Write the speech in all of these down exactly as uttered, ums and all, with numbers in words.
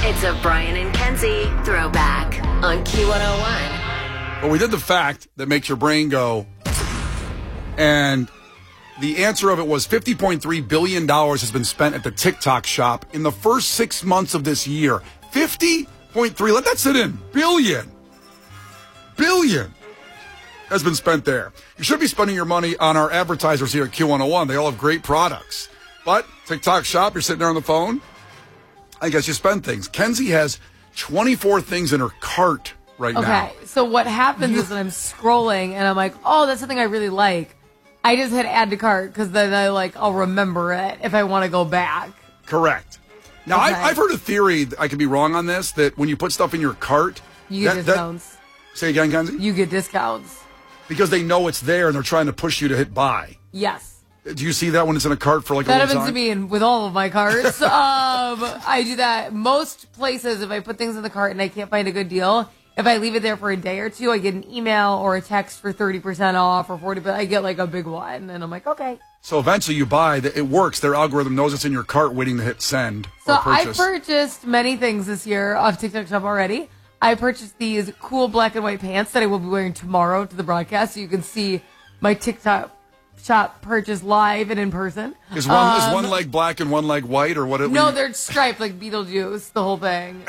It's a Brian and Kenzie throwback on Q one oh one. Well, we did the fact that makes your brain go, and the answer of it was fifty point three billion dollars has been spent at the TikTok shop in the first six months of this year. fifty point three, let that sit in, billion. Billion has been spent there. You should be spending your money on our advertisers here at Q one oh one. They all have great products. But TikTok shop, you're sitting there on the phone, I guess you spend things. Kenzie has twenty-four things in her cart right okay, now. Okay, so what happens is that I'm scrolling and I'm like, oh, that's something I really like. I just hit add to cart because then I like I'll remember it if I want to go back. Correct. Now, okay. I, I've heard a theory, I could be wrong on this, that when you put stuff in your cart... You get that, discounts. That, say again, Kenzie? You get discounts. Because they know it's there and they're trying to push you to hit buy. Yes. Do you see that when it's in a cart for like that a little happens time? to me in, with all of my carts. um, I do that most places. If I put things in the cart and I can't find a good deal, if I leave it there for a day or two, I get an email or a text for thirty percent off or forty percent. I get like a big one, and I'm like, okay. So eventually you buy, it works. Their algorithm knows it's in your cart waiting to hit send. So or purchase. I purchased many things this year off TikTok Shop already. I purchased these cool black and white pants that I will be wearing tomorrow to the broadcast, so you can see my TikTok Shop purchase live and in person. Is one um, is one leg black and one leg white, or what? It, no, we... they're striped like Beetlejuice, the whole thing.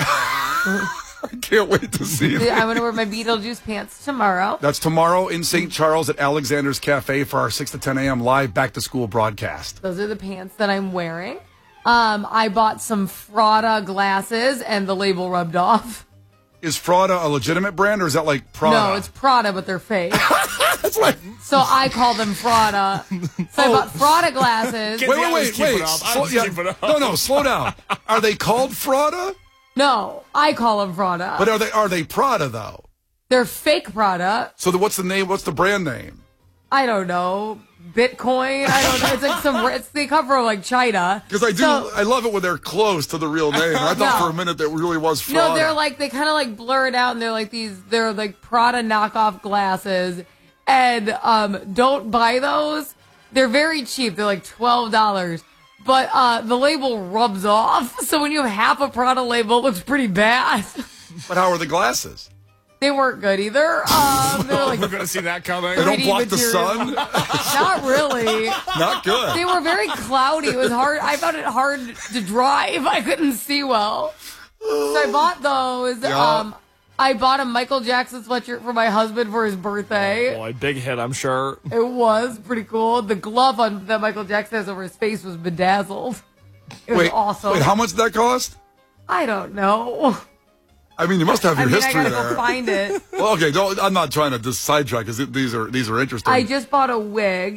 I can't wait to see it. I'm going to wear my Beetlejuice pants tomorrow. That's tomorrow in Saint Charles at Alexander's Cafe for our six to ten a.m. live back-to-school broadcast. Those are the pants that I'm wearing. Um, I bought some Frada glasses, and the label rubbed off. Is Frada a legitimate brand, or is that like Prada? No, it's Prada, but they're fake. That's like... So I call them Frada. So I Oh. bought Frada glasses. Wait, wait, wait, wait. Slow- yeah. No, no, slow down. Are they called Frada? No, I call them Frada. But are they are they Prada though? They're fake Prada. So the, what's the name? What's the brand name? I don't know. Bitcoin. I don't know. It's like some. It's, they come from like China. Because I do. So, I love it when they're close to the real name. I thought No. for a minute that really was Frada. no, they're like they kind of like blur it out, and they're like these. They're like Prada knockoff glasses, and um, don't buy those. They're very cheap. They're like twelve dollars. But uh, the label rubs off, so when you have half a Prada label, it looks pretty bad. But how are the glasses? They weren't good either. Um, they're like We're going to see that coming. They don't three D block the material. sun. Not really. Not good. They were very cloudy. It was hard. I found it hard to drive. I couldn't see well. So I bought those. Yeah. Um, I bought a Michael Jackson sweatshirt for my husband for his birthday. Boy, big hit, I'm sure. It was pretty cool. The glove on that Michael Jackson has over his face was bedazzled. It was Wait, awesome. wait, how much did that cost? I don't know. I mean, you must have your I mean, I history gotta there. go find it. Well, okay, don't, I'm not trying to just sidetrack because these are these are interesting. I just bought a wig.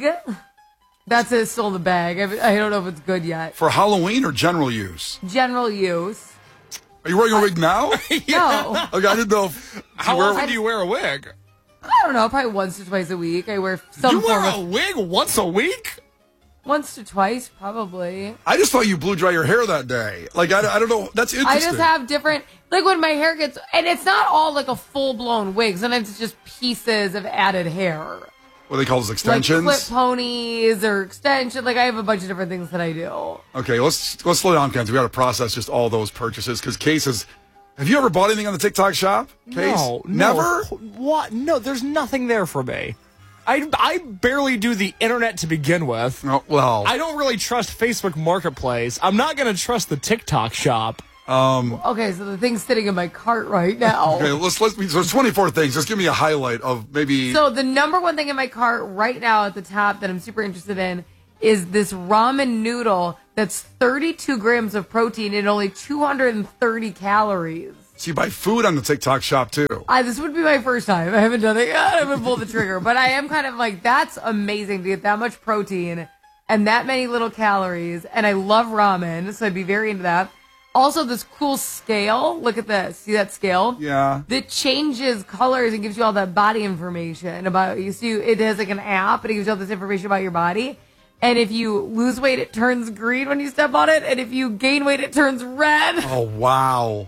That's it, still in the bag. I, I don't know if it's good yet. For Halloween or general use? General use. Are you wearing a wig now? No. Okay, I didn't know. If How you wear- often do you wear a wig? I don't know, probably once or twice a week. I wear some You wear form a of wig once a week? once to twice, probably. I just thought you blew dry your hair that day. Like, I, I don't know. That's I interesting. just have different, like when my hair gets, and it's not all like a full blown wig. Sometimes it's just pieces of added hair, What do they call those like extensions? flip ponies or extension. Like I have a bunch of different things that I do. Okay, let's let's slow down, Kenzie. We got to process just all those purchases because Case is. Have you ever bought anything on the TikTok shop? Case? No, Never. No. What? No, there's nothing there for me. I, I barely do the internet to begin with. Oh, well, I don't really trust Facebook Marketplace. I'm not going to trust the TikTok shop. um, Okay, so the thing's sitting in my cart right now. okay, let's let's. So there's twenty-four things. Just give me a highlight of maybe. So the number one thing in my cart right now at the top that I'm super interested in is this ramen noodle that's thirty-two grams of protein and only two hundred thirty calories. So you buy food on the TikTok shop too. I, this would be my first time. I haven't done it yet. I haven't pulled the trigger. But I am kind of like, that's amazing to get that much protein and that many little calories. And I love ramen, so I'd be very into that. Also, this cool scale. Look at this. See that scale? Yeah. That changes colors and gives you all that body information about you. See, it has like an app, and it gives you all this information about your body. And if you lose weight, it turns green when you step on it. And if you gain weight, it turns red. Oh wow.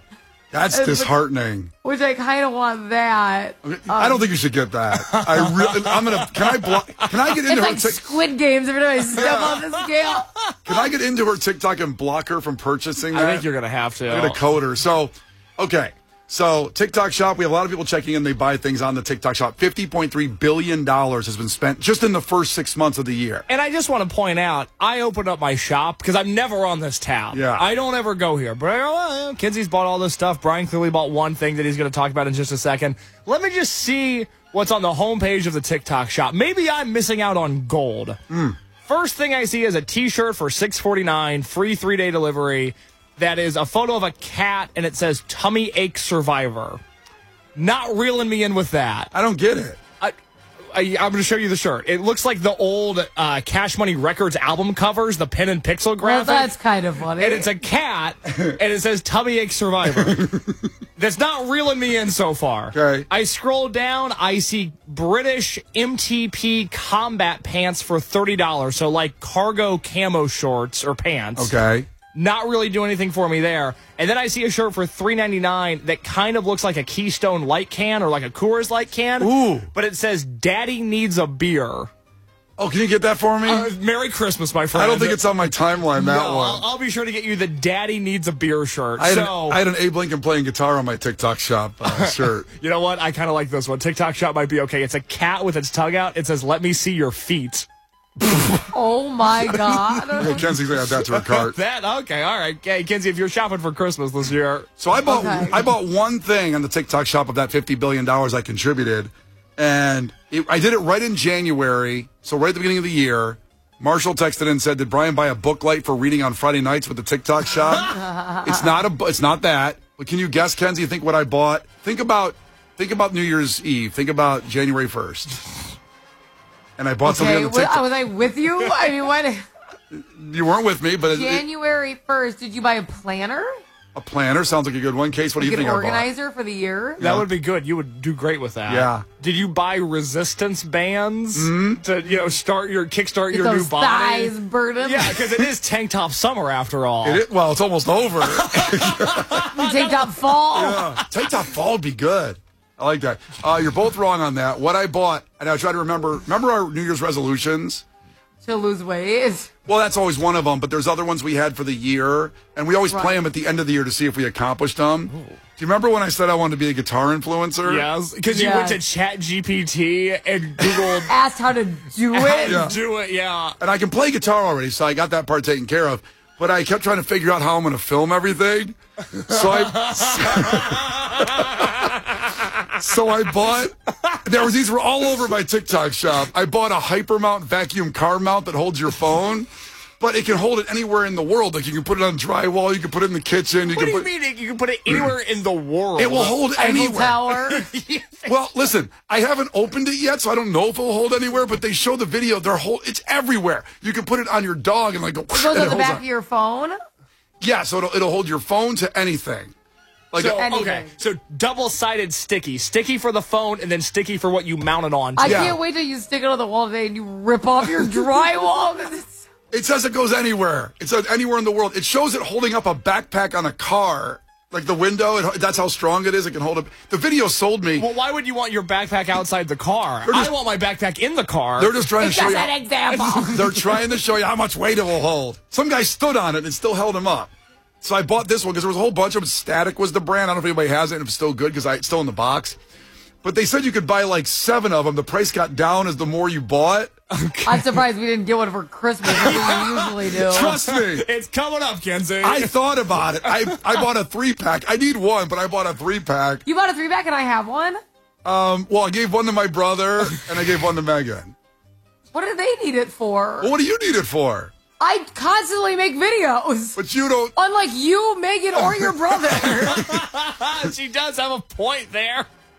That's disheartening. Which I kind of want that. Okay, I don't think you should get that. I really, I'm gonna. Can I block? Can I get into It's her? like Tic- Squid Games every time I step on the scale. can I get into her TikTok and block her from purchasing that? I think you're going to have to. I'm gonna code her. So, okay. So TikTok Shop, we have a lot of people checking in. They buy things on the TikTok Shop. fifty point three billion dollars has been spent just in the first six months of the year. And I just want to point out, I opened up my shop because I'm never on this tab. Yeah. I don't ever go here. But uh, Kenzie's bought all this stuff. Brian clearly bought one thing that he's going to talk about in just a second. Let me just see what's on the homepage of the TikTok Shop. Maybe I'm missing out on gold. Mm. First thing I see is a T-shirt for six forty-nine, free three-day delivery. That is a photo of a cat, and it says Tummy Ache Survivor. Not reeling me in with that. I don't get it. I, I, I'm going to show you the shirt. It looks like the old uh, Cash Money Records album covers, the pen and pixel Well, graphic. that's kind of funny. And it's a cat, and it says Tummy Ache Survivor. That's not reeling me in so far. Okay. I scroll down, I see British M T P combat pants for thirty dollars. So like cargo camo shorts or pants. Okay. Not really do anything for me there. And then I see a shirt for three ninety-nine that kind of looks like a Keystone Light can or like a Coors Light can. Ooh. But it says Daddy Needs a Beer. Oh, can you get that for me? Uh, Merry Christmas, my friend. I don't think it's on my timeline, that no, one. I'll, I'll be sure to get you the Daddy Needs a Beer shirt. I had, so, an, I had an Abe Lincoln playing guitar on my TikTok Shop uh, shirt. you know what? I kind of like this one. TikTok Shop might be okay. It's a cat with its tongue out. It says, "Let me see your feet." Oh my god. Hey, Kenzie's gonna add that to her cart. That okay? All right, okay, Kenzie. If you're shopping for Christmas this year, So I bought Okay. I bought one thing on the TikTok Shop of that fifty billion dollars I contributed, and it, I did it right in January, so right at the beginning of the year. Marshall texted in and said, "Did Brian buy a book light for reading on Friday nights with the TikTok Shop?" It's not a bu- it's not that. But can you guess, Kenzie? Think what I bought. Think about think about New Year's Eve. Think about January first. And I bought something Okay, on the wa- TikTok. was I with you? I mean, what? You weren't with me, but it, it, January first, did you buy a planner? a planner sounds like a good one. Case, what do you Like an think I bought? organizer for the year? that would be good. You would do great with that. Yeah. Did you buy resistance bands Mm-hmm. to you know start your kickstart Get your new those body? thighs burden. Yeah, because it is tank top summer after all. It is- well, it's almost over. Take top fall. Yeah. Tank top fall would be good. I like that. Uh, you're both wrong on that. What I bought, and I try to remember. Remember our New Year's resolutions? To lose weight. Well, that's always one of them, but there's other ones we had for the year, and we always play Right. them at the end of the year to see if we accomplished them. Do you remember when I said I wanted to be a guitar influencer? Yes, because you Yes. went to Chat G P T and Googled Asked how to do how it. to Yeah. do it. Yeah. And I can play guitar already, so I got that part taken care of. But I kept trying to figure out how I'm going to film everything. So I, so I bought. There was these were all over my TikTok Shop. I bought a Hypermount vacuum car mount that holds your phone, but it can hold it anywhere in the world. Like you can put it on drywall, you can put it in the kitchen. You What can do you put. mean? You can put it anywhere in the world. It will hold Eiffel anywhere. Tower. Well, listen, I haven't opened it yet, so I don't know if it'll hold anywhere. But they show the video; they're whole. It's everywhere. You can put it on your dog and like go. It goes and on it the holds back on. of your phone. Yeah, so it'll, it'll hold your phone to anything. Like So, a- Anything. okay, so double-sided sticky. Sticky for the phone and then sticky for what you mount it on. I Yeah. can't wait till you stick it on the wall today and you rip off your drywall. 'Cause it's- it says it goes anywhere. It says anywhere in the world. It shows it holding up a backpack on a car, like the window. It, that's how strong it is. It can hold up. The video sold me. Well, why would you want your backpack outside the car? just- I want my backpack in the car. They're just trying to It's show just you. an example. They're trying to show you how much weight it will hold. Some guy stood on it and still held him up. So I bought this one because there was a whole bunch of them. Static was the brand. I don't know if anybody has it and if it's still good because it's still in the box. But they said you could buy like seven of them. The price got down as the more you bought. I'm surprised we didn't get one for Christmas like we usually do. Trust me. It's coming up, Kenzie. I thought about it. I, I bought a three pack. I need one, but I bought a three pack. You bought a three pack and I have one? Um, well, I gave one to my brother and I gave one to Megan. What do they need it for? Well, what do you need it for? I constantly make videos. But you don't. Unlike you, Megan, or your brother. She does have a point there.